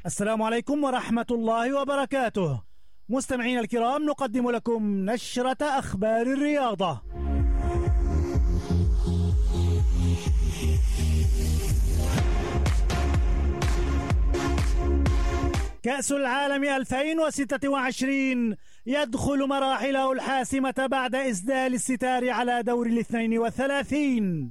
السلام عليكم ورحمة الله وبركاته. مستمعين الكرام، نقدم لكم نشرة أخبار الرياضة. كأس العالم 2026 يدخل مراحله الحاسمة بعد إسدال الستار على دور 32.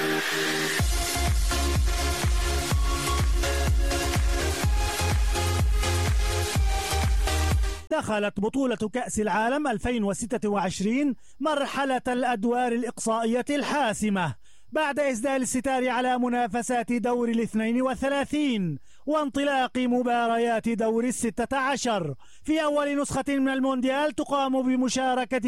دخلت بطولة كأس العالم 2026 مرحلة الأدوار الإقصائية الحاسمة بعد إسدال الستار على منافسات دور 32 وانطلاق مباريات دور 16. في أول نسخة من المونديال تقام بمشاركة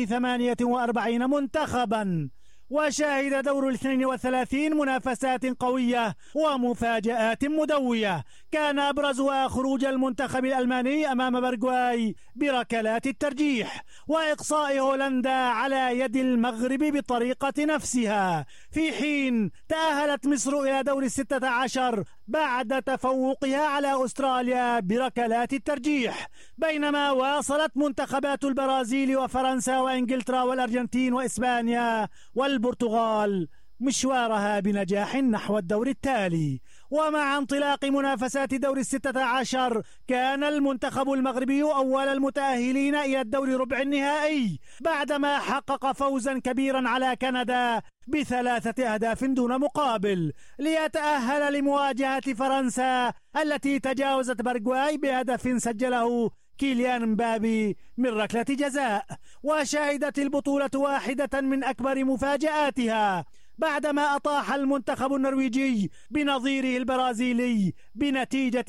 48 منتخبا، وشاهد دور 32 منافسات قوية ومفاجآت مدوية، كان أبرزها خروج المنتخب الألماني أمام باراغواي بركلات الترجيح، وإقصاء هولندا على يد المغرب بطريقة نفسها، في حين تأهلت مصر إلى دور 16 بعد تفوقها على أستراليا بركلات الترجيح. بينما واصلت منتخبات البرازيل وفرنسا وإنجلترا والأرجنتين وإسبانيا والبرتغال مشوارها بنجاح نحو الدور التالي. ومع انطلاق منافسات دور 16 كان المنتخب المغربي أول المتأهلين إلى الدور ربع النهائي بعدما حقق فوزا كبيرا على كندا ب3 أهداف دون مقابل، ليتأهل لمواجهة فرنسا التي تجاوزت باراغواي بهدف سجله كيليان مبابي من ركلة جزاء. وشهدت البطولة واحدة من أكبر مفاجآتها بعدما أطاح المنتخب النرويجي بنظيره البرازيلي بنتيجة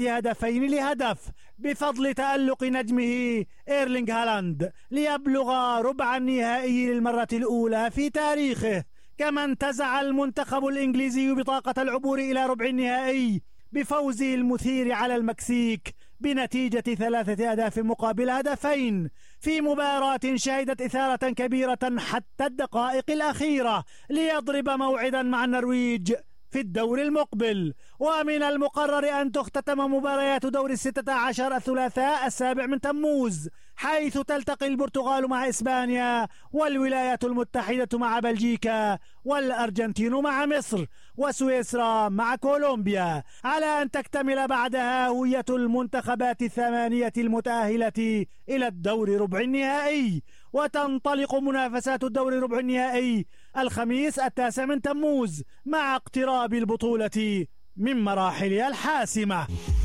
2-1 بفضل تألق نجمه إيرلينغ هالاند ليبلغ ربع النهائي للمرة الأولى في تاريخه. كما انتزع المنتخب الإنجليزي بطاقة العبور إلى ربع النهائي بفوزه المثير على المكسيك بنتيجة 3 أهداف مقابل هدفين في مباراة شهدت إثارة كبيرة حتى الدقائق الأخيرة ليضرب موعدا مع النرويج في الدور المقبل. ومن المقرر أن تختتم مباريات دور 16 الثلاثاء 7 تموز، حيث تلتقي البرتغال مع إسبانيا والولايات المتحدة مع بلجيكا والأرجنتين مع مصر وسويسرا مع كولومبيا، على أن تكتمل بعدها هوية المنتخبات 8 المتأهلة إلى الدور ربع النهائي. وتنطلق منافسات الدور ربع النهائي الخميس 9 تموز مع اقتراب البطولة من مراحلها الحاسمة.